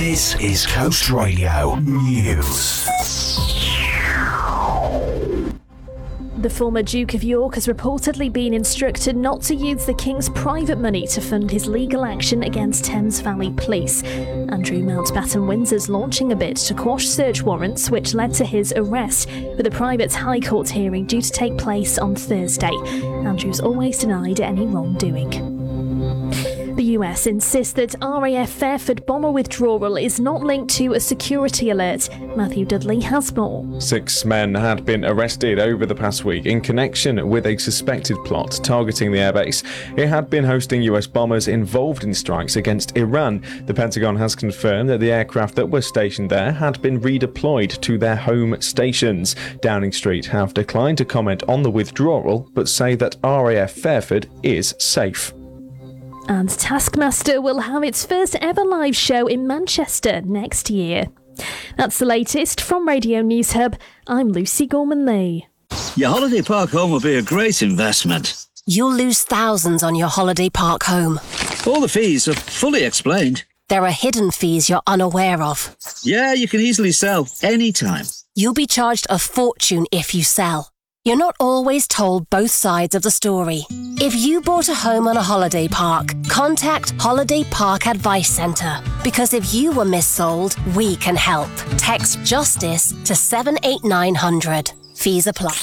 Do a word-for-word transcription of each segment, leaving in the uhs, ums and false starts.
This is Coast Radio News. The former Duke of York has reportedly been instructed not to use the King's private money to fund his legal action against Thames Valley Police. Andrew Mountbatten Windsor's launching a bid to quash search warrants which led to his arrest, with a private High Court hearing due to take place on Thursday. Andrew's always denied any wrongdoing. The U S insists that R A F Fairford bomber withdrawal is not linked to a security alert. Matthew Dudley has more. Six men had been arrested over the past week in connection with a suspected plot targeting the airbase. It had been hosting U S bombers involved in strikes against Iran. The Pentagon has confirmed that the aircraft that were stationed there had been redeployed to their home stations. Downing Street have declined to comment on the withdrawal, but say that R A F Fairford is safe. And Taskmaster will have its first ever live show in Manchester next year. That's the latest from Radio News Hub. I'm Lucy Gorman-Lee. Your holiday park home will be a great investment. You'll lose thousands on your holiday park home. All the fees are fully explained. There are hidden fees you're unaware of. Yeah, you can easily sell anytime. You'll be charged a fortune if you sell. You're not always told both sides of the story. If you bought a home on a holiday park, contact Holiday Park Advice Centre. Because if you were missold, we can help. Text JUSTICE to seven eight nine hundred. Fees apply.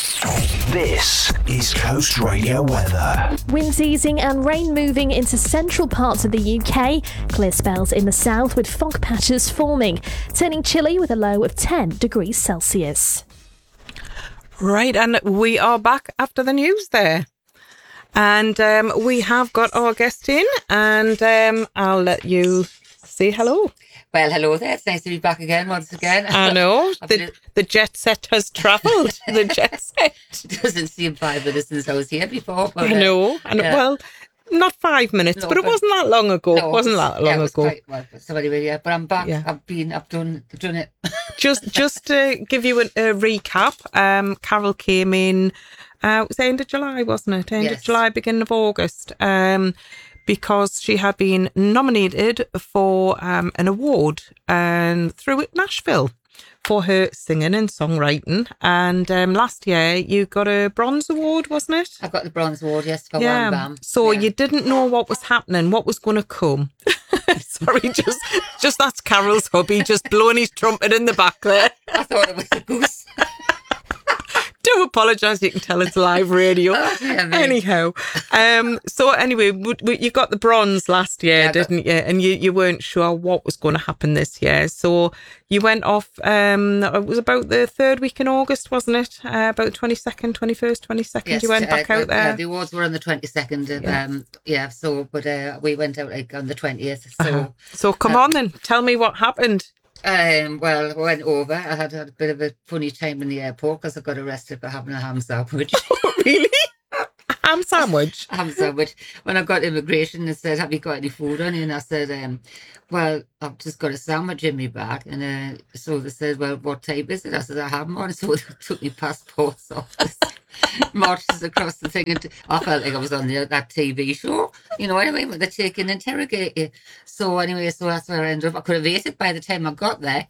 This is Coast Radio weather. Winds easing and rain moving into central parts of the U K. Clear spells in the south with fog patches forming. Turning chilly with a low of ten degrees Celsius. Right, and we are back after the news there. And um, we have got our guest in, and um, I'll let you say hello. Well, hello there. It's nice to be back again, once again. I know. the, the jet set has travelled. The jet set. It doesn't seem five minutes since I was here before. But, I know. Uh, and yeah. Well, not five minutes, no, but it but, wasn't that long ago. No, it wasn't that long yeah, it was ago. Quite, well, so anyway, yeah, but I'm back. Yeah. I've been, I've done, done it. just, just to give you a, a recap, um, Carol came in. Uh, it was the end of July, wasn't it? End yes. of July, beginning of August. Um, because she had been nominated for um, an award um, through at Nashville for her singing and songwriting. And um, last year you got a bronze award, wasn't it? I got the bronze award, yes, for yeah. Wham Bam. So yeah. you didn't know what was happening, what was going to come. Sorry, just just that's Carol's hubby, just blowing his trumpet in the back there. I thought it was a goose. Do apologise, you can tell it's live radio. Oh, yeah, Anyhow, um, so anyway, w- w- you got the bronze last year, yeah, didn't you? And you, you weren't sure what was going to happen this year. So you went off, um, it was about the third week in August, wasn't it? Uh, about twenty-second, twenty-first, twenty-second, yes, you went back uh, out there? Uh, the awards were on the twenty-second. Of, yeah. Um, yeah, so, but uh, we went out like on the twentieth. So, uh-huh. so come uh, on then, tell me what happened. Um, well, I went over. I had, had a bit of a funny time in the airport because I got arrested for having a ham sandwich. Oh, really? A ham sandwich? A ham sandwich. When I got immigration, they said, have you got any food on you? And I said, um, well, I've just got a sandwich in my bag. And uh, so they said, well, what type is it? I said, I have one. So they took my passports off. Marches across the thing, and I felt like I was on the, that T V show, you know what I mean, where they take and interrogate you. So anyway, so that's where I ended up. I could have ate it by the time I got there.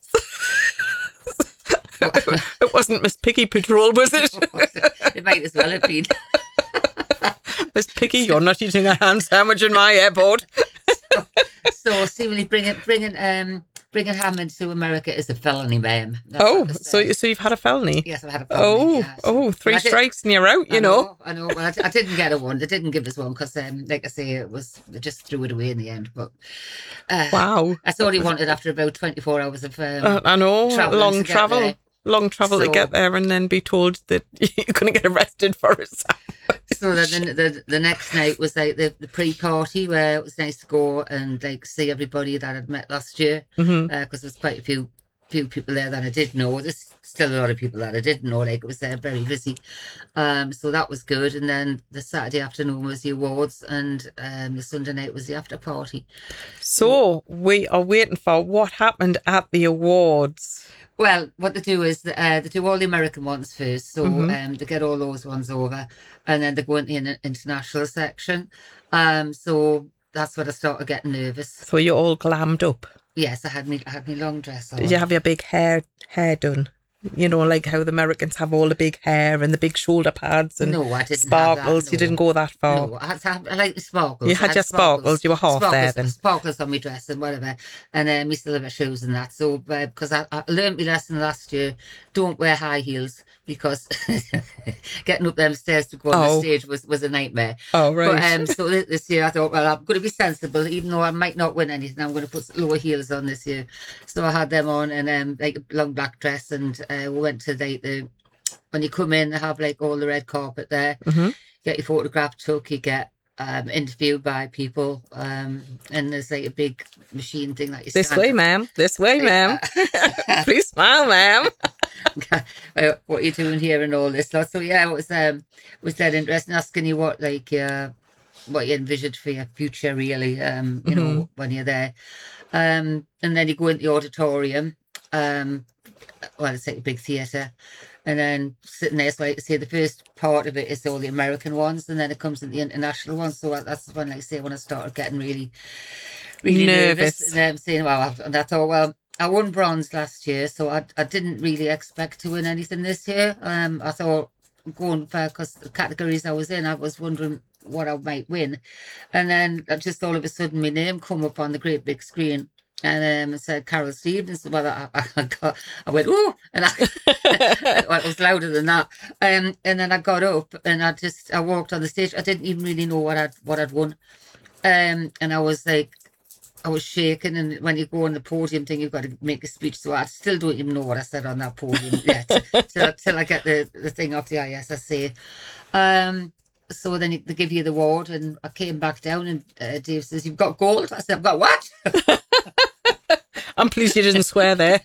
It wasn't Miss Piggy Patrol, was it? It might as well have been. Miss Piggy, you're not eating a ham sandwich in my airport. so, so seemingly bringing bringing um bringing ham into America is a felony, ma'am. That's oh, so so you've had a felony? Yes, I've had a felony. Oh, yeah. so, oh, three strikes and you're out. You I know. know. I know. Well, I, I didn't get a one. They didn't give us one because, um, like I say, it was they just threw it away in the end. But uh, wow, that's all he wanted after about twenty-four hours of. Um, uh, I know, long travel. Long travel so, to get there and then be told that you're going to get arrested for it. So then the, the the next night was like the, the pre-party where it was nice to go and like see everybody that I'd met last year because mm-hmm. uh, there's quite a few few people there that I did know. There's still a lot of people that I didn't know. Like it was uh, very busy. Um, so that was good. And then the Saturday afternoon was the awards and um, the Sunday night was the after party. So we are waiting for what happened at the awards. Well, what they do is uh, they do all the American ones first, so mm-hmm. um, they get all those ones over, and then they go into the international section. Um, so that's when I started getting nervous. So you're all glammed up. Yes, I had me, I had me long dress on. Did you have your big hair hair done? You know, like how the Americans have all the big hair and the big shoulder pads and no, I didn't sparkles. Have that, no. You didn't go that far. No, I, had to have, I like the sparkles. You had, had your sparkles. sparkles. You were half sparkles, there then. Sparkles on my dress and whatever. And um, my silver shoes and that. So, uh, because I, I learned my lesson last year, don't wear high heels because getting up them stairs to go on oh. the stage was, was a nightmare. Oh, right. But, um, so this year I thought, well, I'm going to be sensible, even though I might not win anything. I'm going to put lower heels on this year. So I had them on and um, like a long black dress, and uh, we went to the, the, when you come in, they have like all the red carpet there. Mm-hmm. Get your photograph took, you get um, interviewed by people, um, and there's like a big machine thing that you This way, ma'am. This way, ma'am. Please smile, ma'am. What are you doing here and all this lot. So yeah, it was um was that interesting, asking you what like uh what you envisioned for your future really, um you mm-hmm. know, when you're there, um and then you go into the auditorium, um well, it's like a big theatre, and then sitting there, so like I say, the first part of it is all the American ones, and then it comes in the international ones. So that's when, like I say, when I started getting really really nervous, nervous and um, saying, well, and I thought, well, I won bronze last year, so I I didn't really expect to win anything this year. Um, I thought going for, because the categories I was in, I was wondering what I might win, and then just all of a sudden my name come up on the great big screen, and um, it said Carol Stevens. Well, I, I got, I went ooh, and I, it was louder than that. Um, and then I got up and I just I walked on the stage. I didn't even really know what I'd what I'd won, um, and I was like. I was shaking, and when you go on the podium thing, you've got to make a speech. So I still don't even know what I said on that podium yet, till, till I get the, the thing off the I S S A. Um, so then they give you the award, and I came back down, and uh, Dave says, "You've got gold." I said, "I've got what?" I'm pleased you didn't swear there.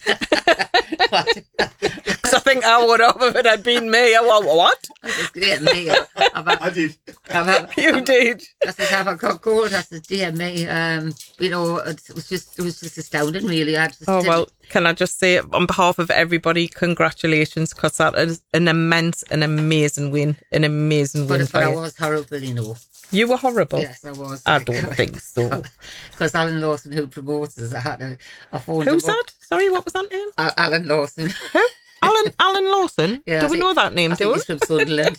Because I think I would have if it had been me. I went, what? Yeah, me. I've, I've, I did. I've, I've, you did. I said, have I got gold? I said, dear me. Um, you know, it was just it was just astounding, really. I just oh, didn't... well, can I just say, on behalf of everybody, congratulations, because that is an immense, an amazing win. An amazing but win. But I was horrible, you know. You were horrible. Yes, I was. I don't think so. Because Alan Lawson, who promotes us, I had a, a phone. Who's that? Sorry, what was that name? Uh, Alan Lawson. Who? Alan Alan Lawson? Yeah, do I we think, know that name, I do we? He's from Sunderland.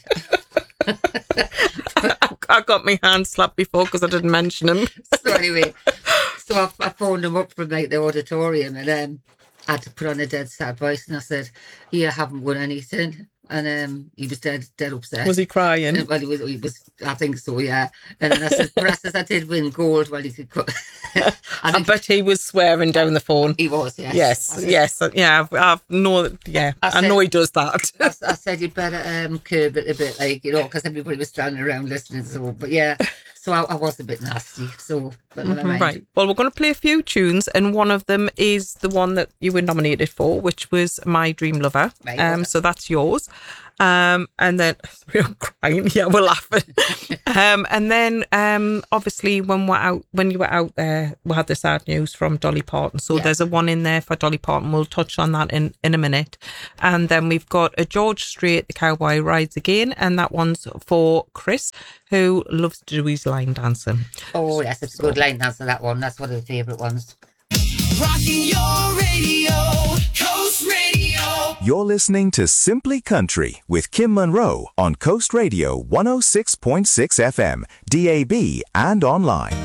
I got my hand slapped before because I didn't mention him. So anyway, so I, I phoned him up from like the auditorium, and um, I had to put on a dead sad voice, and I said, "Yeah, I haven't won anything." And um, he was dead, dead upset. Was he crying? And, well, he was, he was. I think so, yeah. And then I said, "But I said I did win gold." Well, he could. Cut. I bet he was swearing down the phone. He was, yes. Yes, said, yes, yeah. I've, I've no, yeah. I, said, I know he does that. I, I said you'd better um, curb it a bit, like, you know, because everybody was standing around listening. So, but yeah. So I, I was a bit nasty. So, but never mind. Right. Well, we're going to play a few tunes, and one of them is the one that you were nominated for, which was My Dream Lover. Right, um, so that's yours. Um, and then we're crying. Yeah, we're laughing. um, and then um, obviously when we're out, when you were out there, we had the sad news from Dolly Parton. So yeah. there's a one in there for Dolly Parton. We'll touch on that in, in a minute. And then we've got a George Strait, The Cowboy Rides Again, and that one's for Chris, who loves to do his line dancing. Oh yes, it's a good line dancer, that one. That's one of the favourite ones. Rocking your radio, Coast Radio. You're listening to Simply Country with Kim Monroe on Coast Radio one oh six point six F M, D A B, and online.